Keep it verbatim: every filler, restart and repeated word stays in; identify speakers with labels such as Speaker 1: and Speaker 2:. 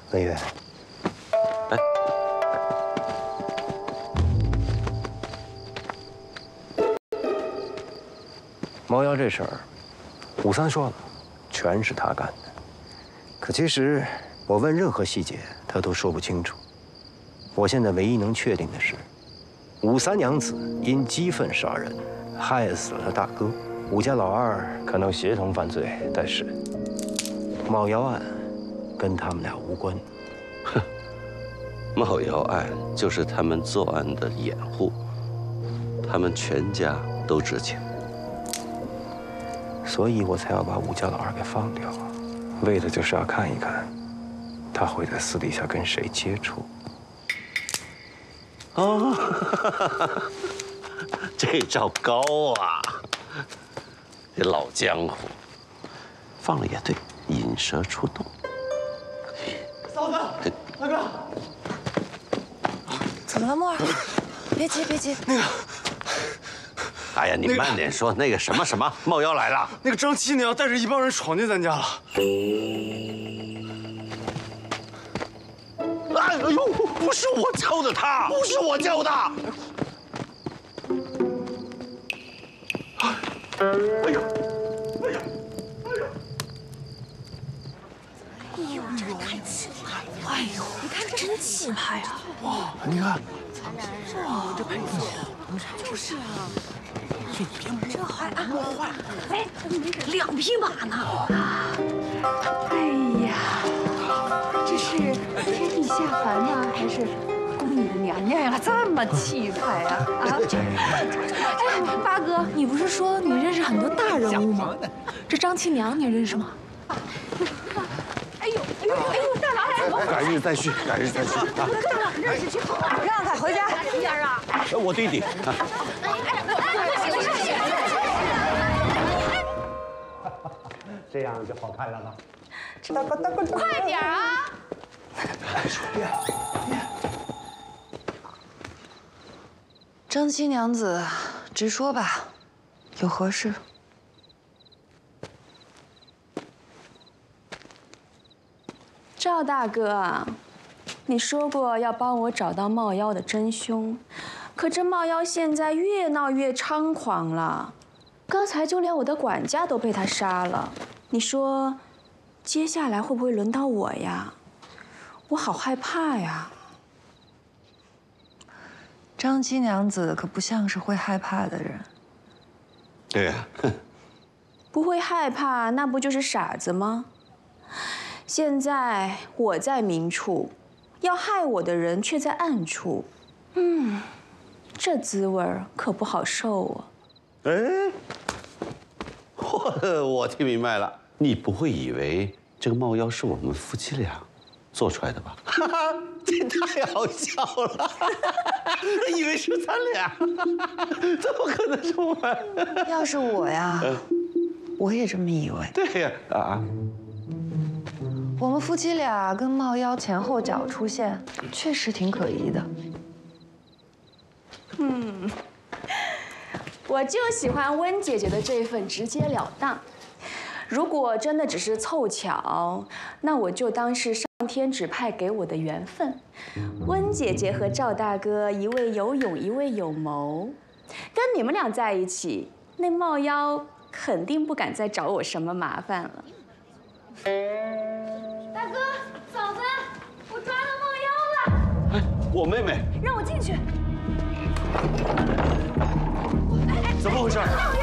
Speaker 1: 文渊，
Speaker 2: 哎，
Speaker 1: 猫妖这事儿，武三说了，全是他干的。可其实我问任何细节，他都说不清楚。我现在唯一能确定的是，武三娘子因激愤杀人，害死了他大哥。武家老二可能协同犯罪，但是冒妖案跟他们俩无关。
Speaker 2: 哼，冒妖案就是他们作案的掩护，他们全家都知情。
Speaker 1: 所以我才要把武家老二给放掉，为的就是要看一看，他会在私底下跟谁接触。
Speaker 2: 哦，这招高啊！这老江湖，放了也对，引蛇出洞。
Speaker 3: 嫂子，大哥，
Speaker 4: 怎么了，沫儿？别急，别急。
Speaker 3: 那个，
Speaker 2: 哎呀，你慢点说。那个什么什么，冒妖来了。
Speaker 3: 那个张七娘带着一帮人闯进咱家了。
Speaker 2: 哎呦，不是我叫的他，不是我叫的。哎呦，哎呦，哎呦！
Speaker 4: 哎呦，这太气派了！哎呦，你看这真气派啊！
Speaker 3: 哇，你看，
Speaker 4: 哇，这配色，就是啊。
Speaker 3: 你别摸，
Speaker 4: 这还啊，
Speaker 3: 摸坏了。
Speaker 4: 哎，两匹马呢！哎呀，这是天帝下凡呢，还是宫里的娘娘呀？这么气派啊！啊！哎，八哥，你不是说你认识很多大人物吗？这张七娘你认识吗？哎呦哎呦哎呦，大郎来！
Speaker 2: 改日再续，改日再续。
Speaker 4: 大郎认识去，让他回家。这样啊？
Speaker 2: 我弟弟。
Speaker 5: 这样就好看了吧？
Speaker 4: 快点啊！张七娘子，直说吧，有何事？赵大哥，你说过要帮我找到冒妖的真凶，可这冒妖现在越闹越猖狂了，刚才就连我的管家都被他杀了。你说，接下来会不会轮到我呀？我好害怕呀！
Speaker 6: 张七娘子可不像是会害怕的人。
Speaker 2: 对呀，
Speaker 4: 不会害怕，那不就是傻子吗？现在我在明处，要害我的人却在暗处，嗯，这滋味儿可不好受啊！
Speaker 2: 哎，我我听明白了，你不会以为这个冒妖是我们夫妻俩做出来的吧？哈哈，这太好笑了，以为是咱俩，怎么可能是我们？
Speaker 6: 要是我呀，我也这么以为。
Speaker 2: 对呀，啊。
Speaker 6: 我们夫妻俩跟冒妖前后脚出现，确实挺可疑的。
Speaker 4: 嗯，我就喜欢温姐姐的这份直截了当。如果真的只是凑巧，那我就当是上天指派给我的缘分。温姐姐和赵大哥一位有勇，一位有谋，跟你们俩在一起，那冒妖肯定不敢再找我什么麻烦了。大哥，嫂子，我抓到冒妖了！
Speaker 2: 哎，我妹妹，
Speaker 4: 让我进去。
Speaker 2: 怎么回事？